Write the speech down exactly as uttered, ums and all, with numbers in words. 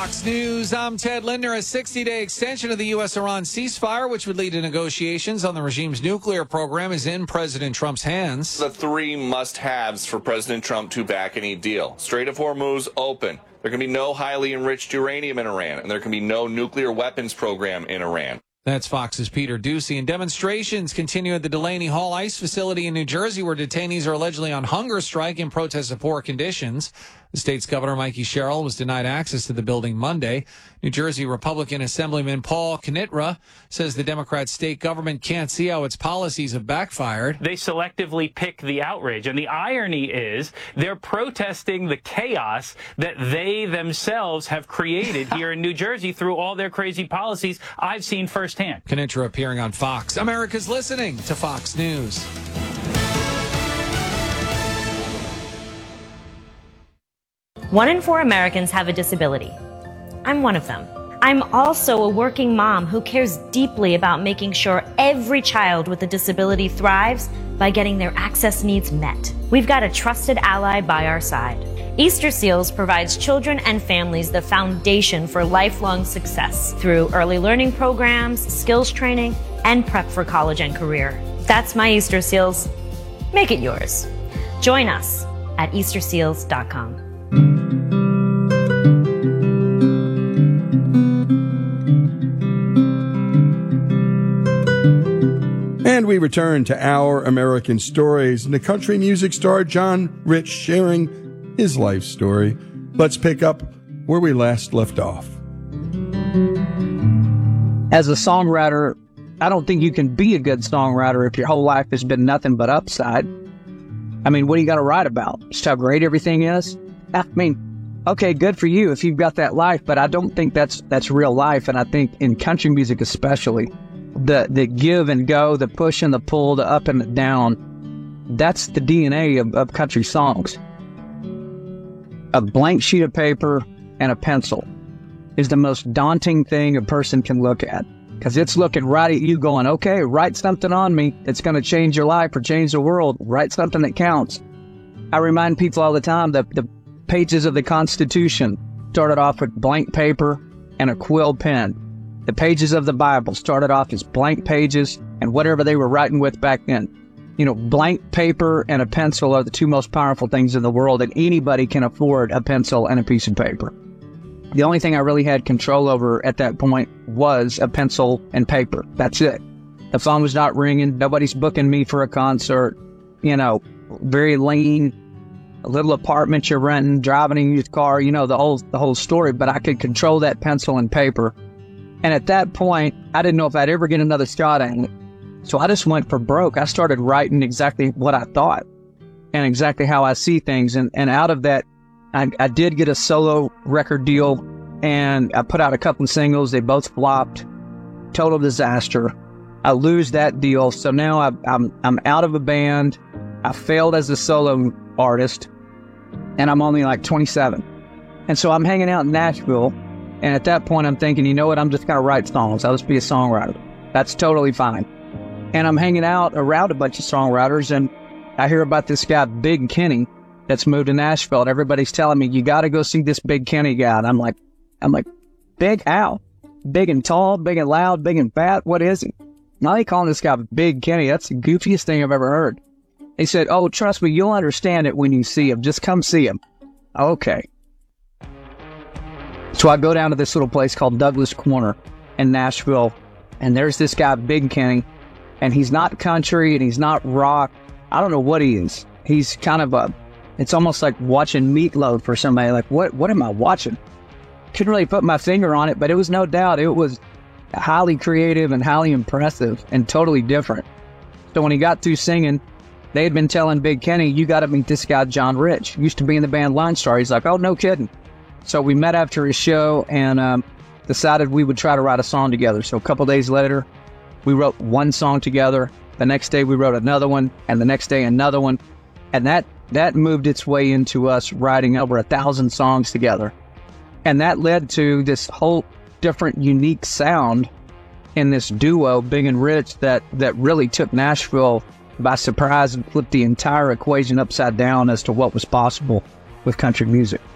Fox News, I'm Ted Linder. A sixty-day extension of the U S Iran ceasefire, which would lead to negotiations on the regime's nuclear program, is in President Trump's hands. The three must-haves for President Trump to back any deal. Strait of Hormuz open. There can be no highly enriched uranium in Iran, and there can be no nuclear weapons program in Iran. That's Fox's Peter Ducey. And demonstrations continue at the Delaney Hall ICE facility in New Jersey, where detainees are allegedly on hunger strike in protest of poor conditions. The state's Governor Mikey Sherrill was denied access to the building Monday. New Jersey Republican Assemblyman Paul Knitra says the Democrat state government can't see how its policies have backfired. They selectively pick the outrage. And the irony is they're protesting the chaos that they themselves have created here in New Jersey through all their crazy policies I've seen firsthand. Knitra appearing on Fox. America's listening to Fox News. One in four Americans have a disability. I'm one of them. I'm also a working mom who cares deeply about making sure every child with a disability thrives by getting their access needs met. We've got a trusted ally by our side. Easter Seals provides children and families the foundation for lifelong success through early learning programs, skills training, and prep for college and career. That's my Easter Seals. Make it yours. Join us at Easter Seals dot com. And we return to Our American Stories and the country music star John Rich sharing his life story. Let's pick up where we last left off. As a songwriter, I don't think you can be a good songwriter if your whole life has been nothing but upside. I mean, what do you got to write about? Just how great everything is? I mean, okay, good for you if you've got that life, but I don't think that's that's real life. And I think in country music especially, the the give and go, the push and the pull, the up and the down, that's the D N A of, of country songs. A blank sheet of paper and a pencil is the most daunting thing a person can look at, because it's looking right at you going, okay, write something on me that's going to change your life or change the world. Write something that counts. I remind people all the time that the pages of the Constitution started off with blank paper and a quill pen. The pages of the Bible started off as blank pages and whatever they were writing with back then. You know, blank paper and a pencil are the two most powerful things in the world, and anybody can afford a pencil and a piece of paper. The only thing I really had control over at that point was a pencil and paper. That's it. The phone was not ringing. Nobody's booking me for a concert. You know, very lean, a little apartment you're renting, driving in your car, you know, the whole the whole story. But I could control that pencil and paper. And at that point, I didn't know if I'd ever get another shot at it. So I just went for broke. I started writing exactly what I thought and exactly how I see things. And, and out of that, I, I did get a solo record deal, and I put out a couple of singles. They both flopped. Total disaster. I lose that deal. So now I, I'm I'm out of a band. I failed as a solo artist, and I'm only like twenty-seven. And so I'm hanging out in Nashville, and at that point I'm thinking, you know what, I'm just going to write songs. I'll just be a songwriter. That's totally fine. And I'm hanging out around a bunch of songwriters, and I hear about this guy, Big Kenny, that's moved to Nashville, and everybody's telling me, you got to go see this Big Kenny guy. And I'm like, I'm like, big how? Big and tall, big and loud, big and fat? What is he? Now they calling this guy Big Kenny. That's the goofiest thing I've ever heard. He said, oh, trust me, you'll understand it when you see him. Just come see him. Okay. So I go down to this little place called Douglas Corner in Nashville, and there's this guy, Big Kenny, and he's not country and he's not rock. I don't know what he is. He's kind of a, it's almost like watching Meatloaf for somebody. Like, what, what am I watching? Couldn't really put my finger on it, but it was no doubt, it was highly creative and highly impressive and totally different. So when he got through singing, they had been telling Big Kenny, you got to meet this guy, John Rich. Used to be in the band Line Star. He's like, oh, no kidding. So we met after his show and um, decided we would try to write a song together. So a couple days later, we wrote one song together. The next day we wrote another one, and the next day another one. And that, that moved its way into us writing over a thousand songs together. And that led to this whole different, unique sound in this duo, Big and Rich, that, that really took Nashville by surprise and flipped the entire equation upside down as to what was possible with country music.